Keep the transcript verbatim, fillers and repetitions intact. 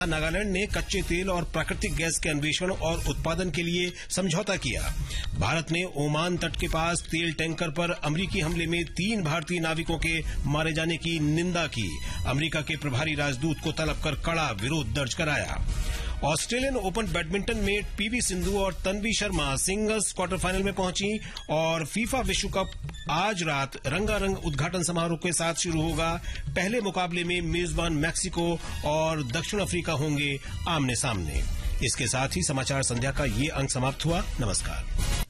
नागालैंड ने कच्चे तेल और प्राकृतिक गैस के अन्वेषण और उत्पादन के लिए समझौता किया। भारत ने ओमान तट के पास तेल टैंकर पर अमरीकी हमले में तीन भारतीय नाविकों के मारे जाने की निंदा की। अमरीका के प्रभारी राजदूत को तलब कर कड़ा विरोध दर्ज कराया। ऑस्ट्रेलियन ओपन बैडमिंटन में पीवी सिंधु और Tanvi Sharma singles quarter final में पहुंची और फीफा विश्व कप आज रात रंगारंग उद्घाटन समारोह के साथ शुरू होगा। पहले मुकाबले में मेजबान मैक्सिको और दक्षिण अफ्रीका होंगे आमने सामने। इसके साथ ही समाचार संध्या का ये अंक समाप्त हुआ। नमस्कार।